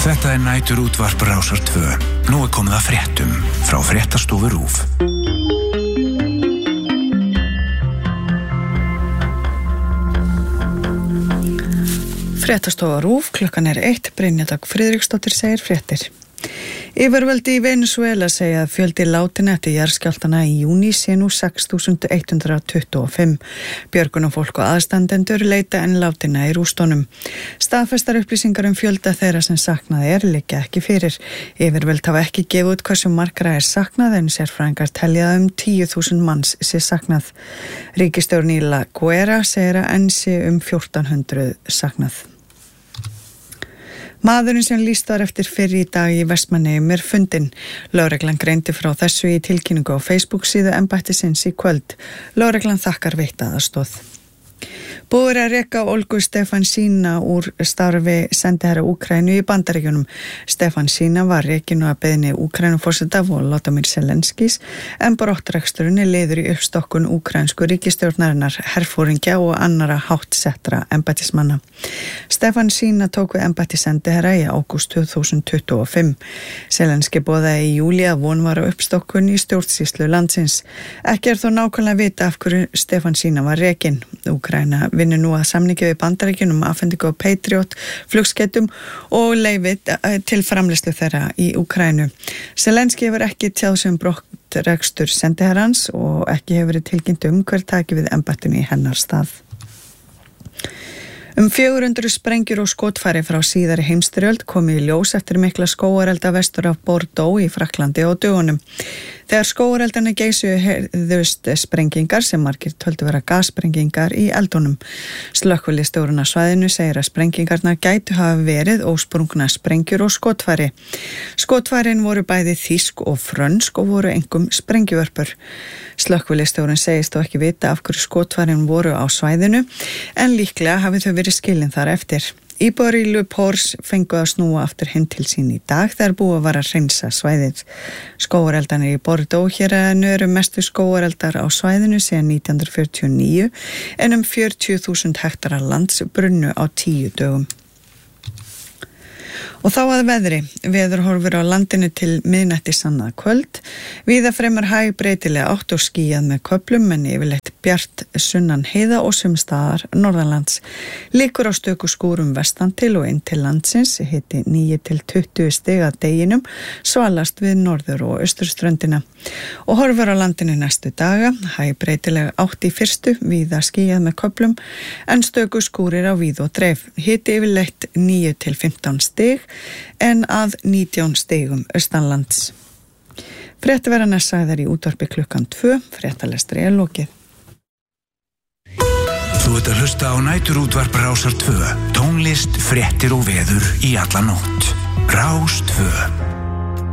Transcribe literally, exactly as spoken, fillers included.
Þetta er næturútvarp Rásar tvö. Nú er komið að fréttum frá fréttastofu RÚV. Fréttastofa RÚV, klukkan er eitt, Brynja Dögg Friðriksdóttir segir fréttir. Yfirvöld í Venesúela segja að fjöldi látinna eftir jarðskjálftana í júní sé nú sex þúsund hundrað tuttugu og fimm. Björgunarfólk og aðstandendur leita enn látinna í rústunum. Staðfestar upplýsingar um fjölda þeirra sem saknað er liggja ekki fyrir. Yfirvöld hafa ekki gefið út hversu margra er saknað en sérfræðingar telja um tíu þúsund manns sé saknað. Ríkisstjórinn í La Guera segir að enn sé um fjórtán hundruð saknað. Maðurinn sem lýst var eftir fyrr í dag í Vestmannaeyjum er fundinn. Lögreglan greindi frá þessu í tilkynningu á Facebook síðu embættisins í kvöld. Lögreglan þakkar veitta aðstoð. Búið er að reka Olgu Stefansína úr starfi sendiherra Úkraínu í Bandaríkjunum. Stefansína var rekin að beiðni Úkraínuforseta Volodymyr Zelenskís en brottreksturinn er liður í uppstokkun úkraínsku ríkisstjórnarinnar, herforingja og annara háttsettra embættismanna. Stefansína tók við embætti sendiherra í ágúst tvö þúsund tuttugu og fimm. Zelenski boðaði í júlí að von var á uppstokkun í stjórnsýslu landsins. Ekki er þó nákvæmlega vita af hverju Stefansína var rekin. Úkraína vinnur nú að samningi við Bandaríkjunum um afhendingu á Patriot flugskeytum og leyfið til framleiðslu þeirra í Úkraínu. Zelenski hefur ekki tjáð sig um brottrekstur sendiherrans og ekki hefur verið tilkynnt um hver taki við embættinu í hennar stað. Um fjögur hundruð sprengjur og skotfæri frá síðari heimsstyrjöld komu í ljós eftir mikla skógarelda vestur af Bordeaux í Frakklandi á dögunum. Þegar skógareldarnir geisuðu heyrðust sprengingar sem margir töldu vera gassprengingar í eldunum. Slökkviliðsstjórinn á svæðinu segir að sprengingarnar gætu hafa verið ósprungna sprengjur og skotfæri. Skotfærin voru bæði þýsk og frönsk og voru einkum sprengjuvörpur. Slökkviliðsstjórinn segist þó ekki vita af hverju skotfærin voru á svæðinu en líklega hafi þau verið skilin þar eftir. Íbúar í Le Pors fengu að snúa aftur heim til sín í dag þegar búið var að hreinsa svæðið. Skógareldarnir í Bordeaux héraðinu eru mestu skógareldar á svæðinu síðan nítján hundruð fjörutíu og níu en um fjörutíu þúsund hektara lands brunnu á tíu dögum. Og þá að veðri. Veðurhorfur á landinu til miðnættis annað kvöld. Víða fremur hæg breytilega átt og skýjað með köflum en yfirleitt bjart sunnan heiða og sumstaðar norðanlands. Líkur á stöku skúrum vestan til og inn til landsins, hiti níu til tuttugu stig að deginum, svalast við norður og austurströndina. Og horfur á landinu næstu daga, hæg breytilega átt í fyrstu, víða skýjað með köflum, en stöku skúrir á víð og dreif. Hiti yfirleitt níu til fimmtán stig, en að nítján stigum austanlands. Frétti vera næstsagðar í útvarpi klukkan tvö, fréttalestri er lokið. Þú ert að hlusta á næturútvarp Rásar tvö, tónlist, fréttir og veður í alla nótt. Rás tvö.